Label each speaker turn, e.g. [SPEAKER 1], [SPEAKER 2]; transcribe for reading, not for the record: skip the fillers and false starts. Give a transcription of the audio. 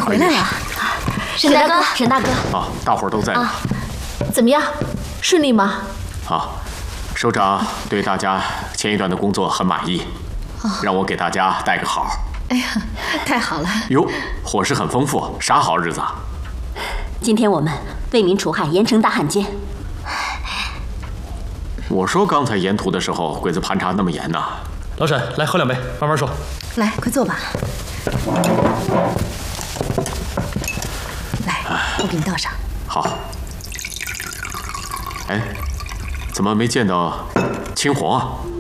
[SPEAKER 1] 回来了，
[SPEAKER 2] 沈大哥，沈大哥。
[SPEAKER 3] 啊，大伙儿都在呢。
[SPEAKER 1] 怎么样，顺利吗？
[SPEAKER 3] 好，首长对大家前一段的工作很满意，让我给大家带个好。
[SPEAKER 1] 哎呀，太好了！
[SPEAKER 3] 哟，伙食很丰富，啥好日子啊？
[SPEAKER 2] 今天我们为民除害，严惩大汉奸。
[SPEAKER 3] 我说刚才沿途的时候，鬼子盘查那么严呢。
[SPEAKER 4] 老沈，来喝两杯，慢慢说。
[SPEAKER 1] 来，快坐吧。来，我给你倒上。
[SPEAKER 3] 好。哎，怎么没见到青红啊？